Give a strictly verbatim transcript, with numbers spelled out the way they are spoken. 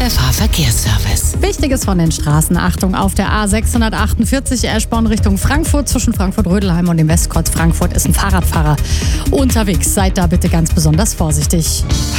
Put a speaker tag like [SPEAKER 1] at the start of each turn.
[SPEAKER 1] Pfeffer Verkehrsservice.
[SPEAKER 2] Wichtiges von den Straßen. Achtung, auf der A sechshundertachtundvierzig Eschborn Richtung Frankfurt zwischen Frankfurt-Rödelheim und dem Westkreuz Frankfurt ist ein Fahrradfahrer unterwegs. Seid da bitte ganz besonders vorsichtig.